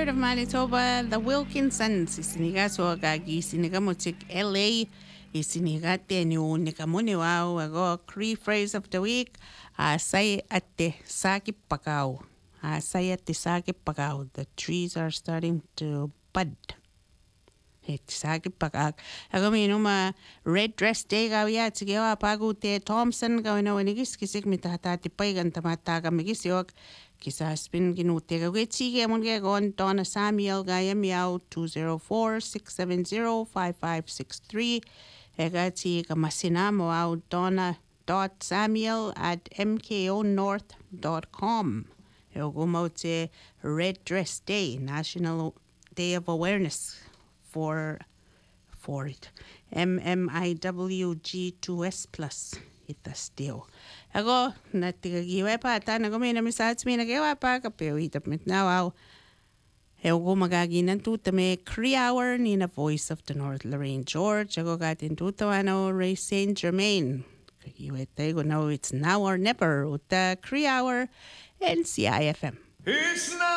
Spirit of Manitoba, the Wilkinsons, isinigaso kagi sinigamutik LA, isinigate ni unikamuni wao ago Cree phrase of the week, say ate saki pagao. Say ate saki pagao. The trees are starting to bud. Saki pagak. Ago minuma red dress day gawia tigewa pagu te Thompson gawina wenigis kisik mitahati paigan tamataga migisiok. Kisa spin ginutega wechige munge gon Donna Samuel gaya miao 204-670-5563. Egati kamasinamo au donna.samuel@mkonorth.com. Eogumote Red Dress Day, National Day of Awareness for it. MMIWG2S plus. Itastio. Ago natigagiwe pa nago mina misats mina gewa pa kapeo itapmit now au. Ego magaginan tutame Cree Hour Nina Voice of the North Lorraine George. Ago gatin tutawano Ray Saint Germain. Kagiwe tego no it's now or never uta Cree Hour and CIFM. It's now